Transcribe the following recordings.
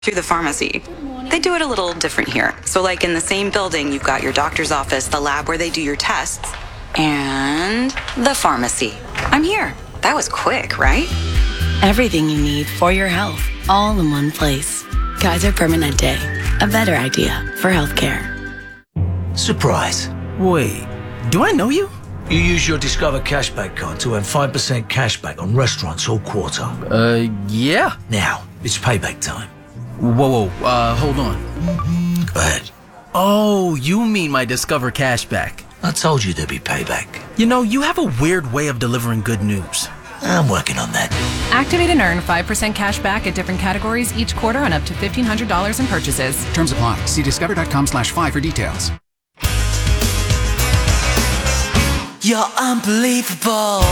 through the pharmacy. They do it a little different here. So like in the same building, you've got your doctor's office, the lab where they do your tests, and the pharmacy. I'm here. That was quick, right? Everything you need for your health, all in one place. Kaiser Permanente, a better idea for healthcare. Surprise. Wait, do I know you? You use your Discover Cashback card to earn 5% cashback on restaurants all quarter. Yeah. Now, it's payback time. Whoa, hold on. Go ahead. Oh, you mean my Discover Cashback. I told you there'd be payback. You know, you have a weird way of delivering good news. I'm working on that. Activate and earn 5% cash back at different categories each quarter on up to $1,500 in purchases. Terms apply. See discover.com/5 for details. You're unbelievable.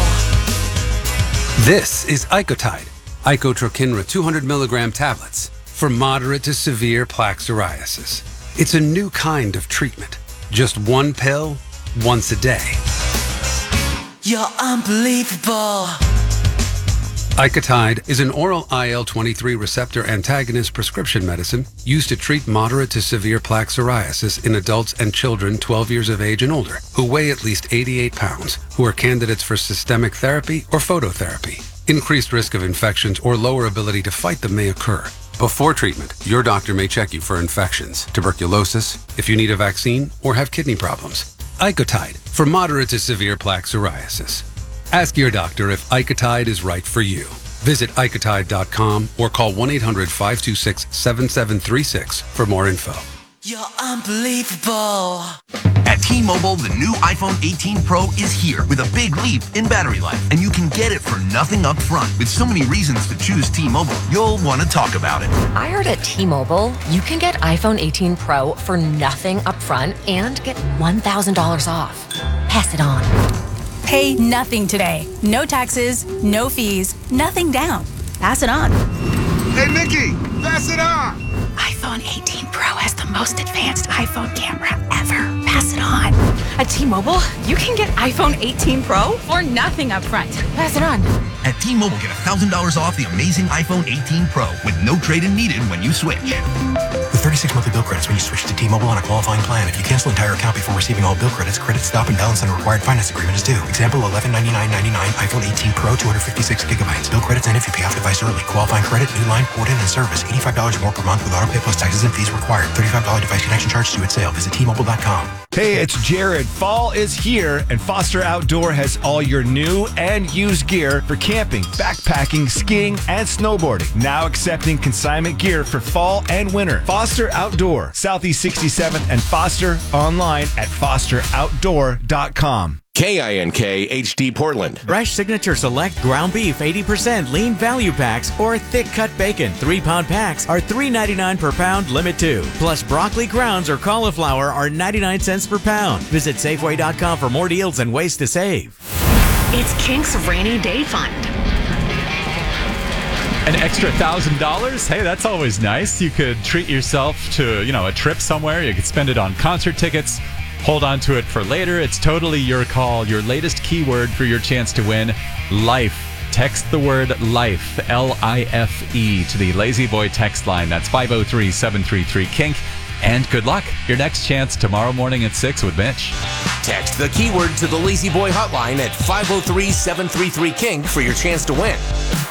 This is Icotide, Icotrokinra 200 milligram tablets for moderate to severe plaque psoriasis. It's a new kind of treatment. Just one pill, once a day. You're unbelievable. Icotide is an oral IL-23 receptor antagonist prescription medicine used to treat moderate to severe plaque psoriasis in adults and children 12 years of age and older who weigh at least 88 pounds, who are candidates for systemic therapy or phototherapy. Increased risk of infections or lower ability to fight them may occur. Before treatment, your doctor may check you for infections, tuberculosis, if you need a vaccine, or have kidney problems. Icotide for moderate to severe plaque psoriasis. Ask your doctor if Icotide is right for you. Visit Icotide.com or call 1-800-526-7736 for more info. You're unbelievable. At T-Mobile, the new iPhone 18 Pro is here with a big leap in battery life, and you can get it for nothing up front. With so many reasons to choose T-Mobile, you'll want to talk about it. I heard at T-Mobile, you can get iPhone 18 Pro for nothing up front and get $1,000 off. Pass it on. Pay nothing today. No taxes, no fees, nothing down. Pass it on. Hey, Mickey, pass it on. iPhone 18 Pro has the most advanced iPhone camera ever. Pass it on. At T-Mobile, you can get iPhone 18 Pro for nothing up front. Pass it on. At T-Mobile, get $1,000 off the amazing iPhone 18 Pro with no trade-in needed when you switch. With 36 monthly bill credits when you switch to T-Mobile on a qualifying plan. If you cancel entire account before receiving all bill credits, credit stop and balance on a required finance agreement is due. Example, $1199.99 iPhone 18 Pro, 256 gigabytes. Bill credits end if you pay off device early. Qualifying credit, new line, port in, and service. $85 or more per month with auto pay plus taxes and fees required. $35 device connection charge due at sale. Visit T-Mobile.com. Hey, it's Jared. Fall is here, and Foster Outdoor has all your new and used gear for camping, backpacking, skiing, and snowboarding. Now accepting consignment gear for fall and winter. Foster Outdoor, Southeast 67th and Foster, online at fosteroutdoor.com. KINK HD Portland. Fresh Signature Select ground beef 80% lean value packs or thick cut bacon 3-pound packs are $3.99 per pound limit 2. Plus broccoli crowns or cauliflower are 99 cents per pound. Visit Safeway.com for more deals and ways to save. It's Kink's Rainy Day Fund. An extra $1,000? Hey, that's always nice. You could treat yourself to, a trip somewhere. You could spend it on concert tickets. Hold on to it for later. It's totally your call. Your latest keyword for your chance to win, life. Text the word life, L-I-F-E, to the Lazy Boy text line. That's 503-733-KINK. And good luck. Your next chance tomorrow morning at 6 with Mitch. Text the keyword to the Lazy Boy hotline at 503-733-KINK for your chance to win.